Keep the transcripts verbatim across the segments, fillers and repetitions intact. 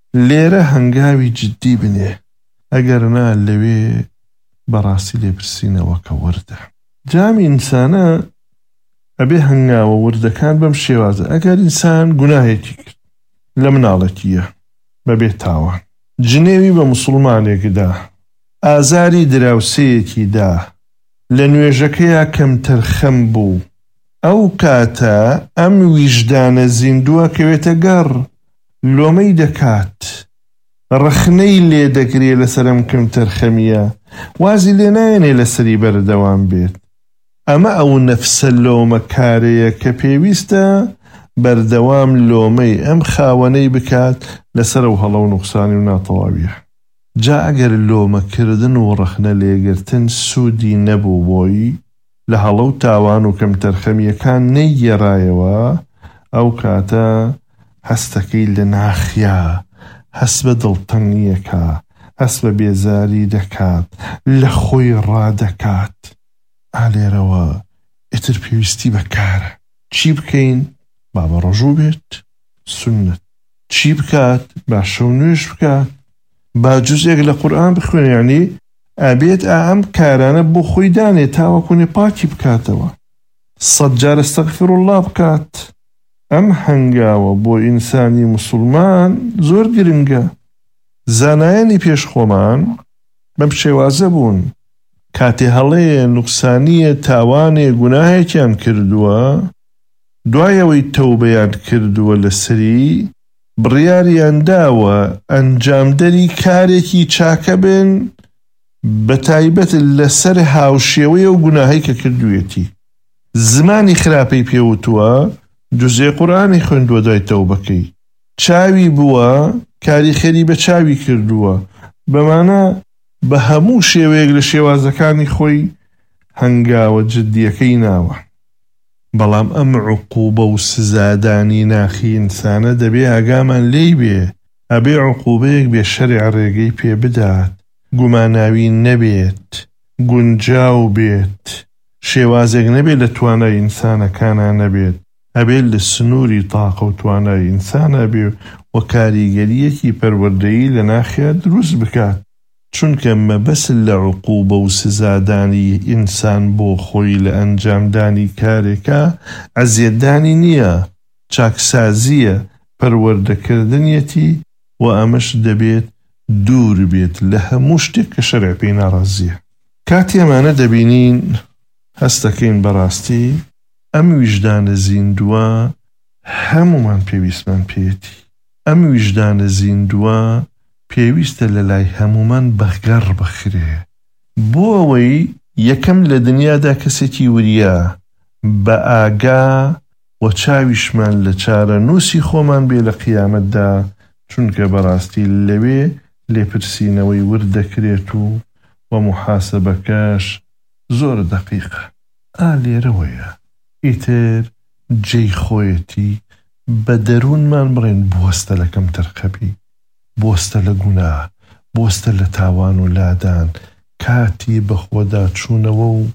لێرە هەنگاوی جددی بنێ ئەگەر نا لەوێ بەڕاستی لێپرسینەوە کە وردە. جامی ئینسانە ئەبێ هەنگاوە وردەکان بەم شێوازە ئەگەر ئینسان گوناهێکی کرد لە مناڵەتیە بەبێ تاوان جنێوی بە موسڵمانێکدا ئازاری دراوسەیەکی دا لە نوێژەکەیە کەمتر خەم بوو ئەو کاتە ئەم ویژدانە زیندووە کەوێتە گەڕ لۆمەی دەکات ڕخنەی لێ دەگرێ لەسەرم کەمتر خەمیە وازی لێ نایەنێ لەسەری بەردەوام بێت. ئەمە ئەو نەفسە لۆمە کارەیە کە پێویستە بەردەوام لۆمەی ئەم خاوەنەی بکات لەسەر و هەڵە و نوقسانی و ناتەواویە. جا ئەگەر لۆمەکردن و ڕخنە لێگرتن سوودی نەبوو بۆی لە هەڵە و تاوان و کەمتر خەمیەکان نەیگێڕایەوە ئەو کاتە هەستەکەی لە ناخیا هەست بە دڵتەنگیەکە هەست بە بێزاری دەکات لە خۆی ڕادەکات. ئالێرەوە ئیتر پێویستی بەکارە چی بکەین؟ با بە ڕۆژوو بێت سونەت چی بکات؟ با شەو نوێژ بکات با جوزێک لە قورئان بخوێنێ یعنی ئەبێت ئەم کارانە بۆ خۆی دانێ تاوەکوونێ پاکی بکاتەوە سەد جار ئەستەغفیرولڵا بکات. ئەم هەنگاوە بۆ ئینسانی موسڵمان زۆر گرنگە. زانایانی پێشخۆمان بەم شێوازە بوون کاتێ هەڵەیە نوقسانیە تاوانێ گوناهێکیان کردووە دوایەوەی تەوبەیان کردووە لەسەری بڕیاریان داوە ئەنجامدەری کارێکی چاکە بن بە تایبەت لەسەر هاوشێوەیە و گوناهەی کە کردوویەتی. زمانی خراپەی پێوتووە جوزێ قورئانی خوێندووە دوای تەوبەکەی چاوی بووە کاری خێری بە چاوی کردووە بەمانە بە هەموو شێوەیەک لە شێوازەکانی خۆی هەنگاوە جددیەکەی ناوە. بەڵام ئەم عقوبە و سزادانی ناخی ئینسانە دەبێ ئاگامان لێی بێ ئەبێ عقوبەیەک بێ شەرع ڕێگەی پێ بدات گوماناوی نەبێت گونجاو بێت شێوازێک نەبێت لە توانای ئینسانەکانە نەبێت ئەبێت لە سنووری تاقە و توانای ئینسانە بێ و کاریگەریەکی پەروەردەیی لە ناخیا دروست بکات چونکە مەبەست لە عقوبە و سزادانی ئینسان بۆ خۆی لە ئەنجامدانی کارێکە ئەزیەتدانی نییە چاکسازیە پەروەردەکردنیەتی و ئەمەش دەبێت دوور بێت لە هەموو شتێک کە شەرع پێی ناڕازیە. کاتی ئەمانە دەبینین هەستەکەین بەڕاستی ئەم ویژدانە زیندووە هەمومان پێویستمان پێێتی. ئەم ویژدانە زیندووە پێویستە لە لای هەمومان بەگەڕ بخرێ بۆ ئەوەی یەکەم لە دنیادا کەسێکی وریە بە ئاگا و چاویشمان لە چارە نووسی خۆمان بێ لە قیامەتدا چونکە بەڕاستی لەوێ لێپرسینەوەی وردەکرێت و و محاسبەکەش زۆر دەقیقە. ئا لێرەوەیە ئیتر جێی خۆیەتی بە دەروونمان بڕێن بوەستە لە کەمتر خەبی بۆستە لە گوناه بۆستە لە تاوان و لادان کاتی بەخۆدا چوونەوە و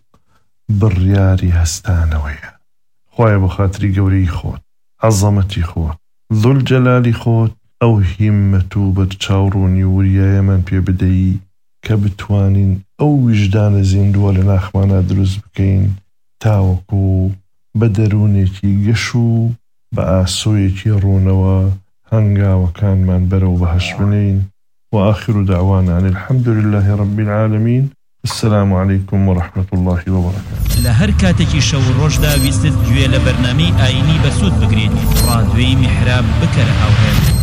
بڕیاری هەستانەوەیە. خوایە بە خاتری گەورەی خۆت عەزەمەتی خۆت زولجەلالی خۆت ئەو هیممەت و بەرچاوڕوونی وریایەمان پێ بدەیی کە بتوانین ئەو ویژدانە زیندووە لە ناخمانە دروست بکەین تاوەکو بە دەروونێکی گەش و بە ئاسۆیەکی ڕوونەوە هەنگاوەکانمان بەرەو بەهەش بنین وآخر دعوانا أن الحمد لله رب العالمين. السلام عليكم ورحمة الله وبركاته. لهر كاتكي شو روجدا ويستد جوية لبرنامج آيني بسود بقرين رادوي محراب بكره أوهام